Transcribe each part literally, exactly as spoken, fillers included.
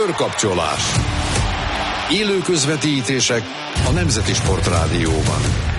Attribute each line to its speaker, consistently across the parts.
Speaker 1: Körkapcsolás. Élő közvetítések a Nemzeti Sportrádióban.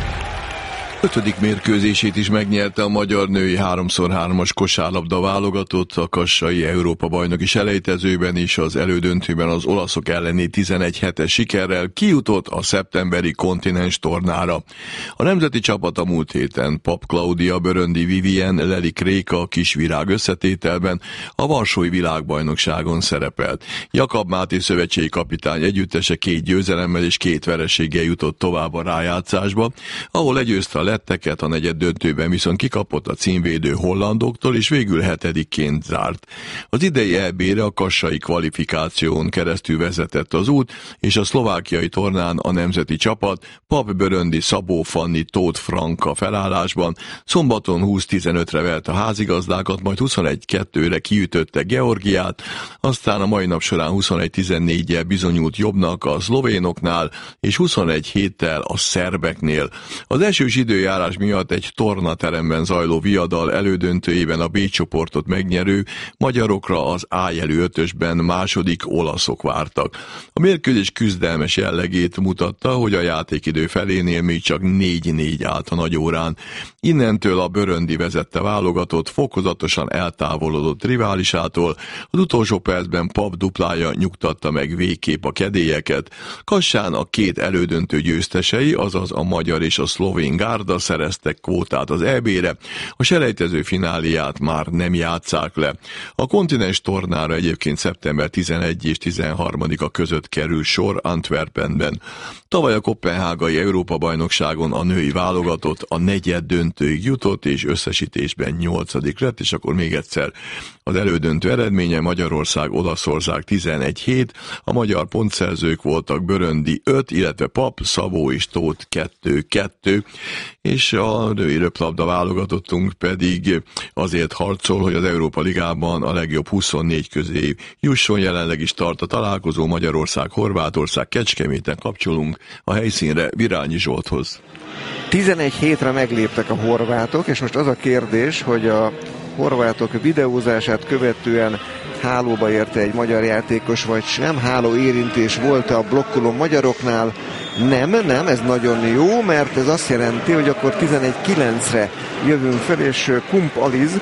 Speaker 2: Ötödik mérkőzését is megnyerte a magyar női három szor hármas kosárlabda válogatott a kassai Európa-bajnoki selejtezőben is, az elődöntőben az olaszok elleni tizenegy hetes sikerrel kijutott a szeptemberi kontinens tornára. A nemzeti csapat a múlt héten Pap Klaudia, Böröndi Vivien, Lelik Réka kisvirág összetételben a varsói világbajnokságon szerepelt. Jakab Máté szövetségi kapitány együttese két győzelemmel és két vereséggel jutott tovább a rájátszásba, ahol legyőzte a letteket, a negyed döntőben viszont kikapott a címvédő hollandoktól, és végül hetedikként zárt. Az idei é bé-re a kassai kvalifikáción keresztül vezetett az út, és a szlovákiai tornán a nemzeti csapat Pap Böröndi, Szabó Fanni, Tóth Franka felállásban szombaton húsz tizenötre vert a házigazdákat, majd huszonegy kettőre kiütötte Georgiát, aztán a mai nap során huszonegy tizennégyel bizonyult jobbnak a szlovénoknál, és huszonegy héttel a szerbeknél. Az esős időjárás miatt egy tornateremben zajló viadal elődöntőjében a B csoportot megnyerő magyarokra az A jelű ötösben második olaszok vártak. A mérkőzés küzdelmes jellegét mutatta, hogy a játékidő felénél még csak négy négy állt a nagyórán. Innentől a Böröndi vezette válogatott fokozatosan eltávolodott riválisától, az utolsó percben Pap duplája nyugtatta meg végképp a kedélyeket. Kassán a két elődöntő győztesei, azaz a magyar és a szlovén gárda szereztek kvótát az é bé-re, a selejtező fináliát már nem játsszák le. A kontinens tornára egyébként szeptember tizenegy és tizenharmadika között kerül sor Antwerpenben. Tavaly a koppenhágai Európa-bajnokságon a női válogatott a negyed döntőig jutott, és összesítésben nyolcadik lett, és akkor még egyszer az elődöntő eredménye: Magyarország, Olaszország tizenegy hét, a magyar pontszerzők voltak Böröndi öt, illetve Pap, Szabó és Tóth kettő kettő, és a női röplabda válogatottunk pedig azért harcol, hogy az Európa Ligában a legjobb huszonnégy közé jusson. Jelenleg is tart a találkozó, Magyarország, Horvátország, Kecskeméten kapcsolunk a helyszínre Virányi Zsolthoz.
Speaker 3: tizenegy hétre megléptek a horvátok, és most az a kérdés, hogy a horvátok videózását követően hálóba érte egy magyar játékos, vagy sem. Háló érintés volt a blokkoló magyaroknál. Nem, nem, ez nagyon jó, mert ez azt jelenti, hogy akkor tizenegy kilencre jövünk fel, és Kump Aliz,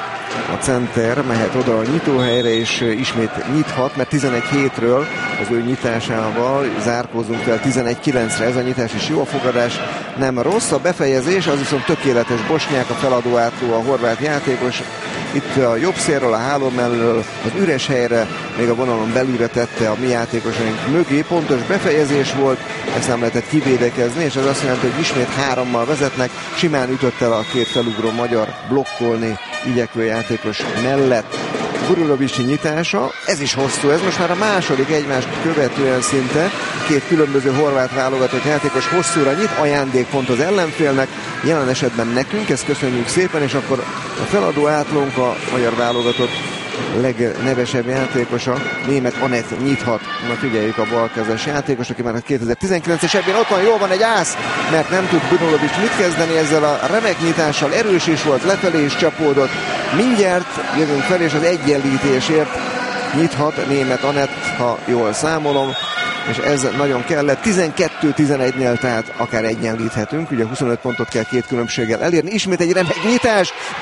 Speaker 3: a center mehet oda a nyitóhelyre, és ismét nyithat, mert tizenegy hétről az ő nyitásával zárkózunk fel tizenegy kilencre. Ez a nyitás is jó, a fogadás nem rossz, a befejezés az viszont tökéletes. Bosnyák, a feladó átló, a horvát játékos. Itt a jobb szélről, a háló mellől, az üres helyre, még a vonalon belülre tette a mi játékosaink mögé. Pontos befejezés volt, ezt nem lehetett kivédekezni, és ez azt jelenti, hogy ismét hárommal vezetnek. Simán ütött el a két felugró magyar blokkolni igyekvő játékos mellett. Burilovicsi nyitása, ez is hosszú, ez most már a második egymást követően szinte. Két különböző horvát válogatott játékos hosszúra nyit, ajándékpont az ellenfélnek, jelen esetben nekünk, ezt köszönjük szépen, és akkor a feladó átlónk a magyar válogatott legnevesebb játékosa, német Anett nyithat. Na figyeljük a balkezes játékos, aki már a kétezer-tizenkilences ebben ott van, jól van egy ász, mert nem tud Burilovics mit kezdeni ezzel a remek nyitással, erős is volt, lefelé is csapódott. Mindjárt jövünk fel, és az egyenlítésért nyithat német Anett, ha jól számolom, és ez nagyon kellett. tizenkettő tizenegynél tehát akár egyenlíthetünk, ugye huszonöt pontot kell két különbséggel elérni. Ismét egy remek nyitás,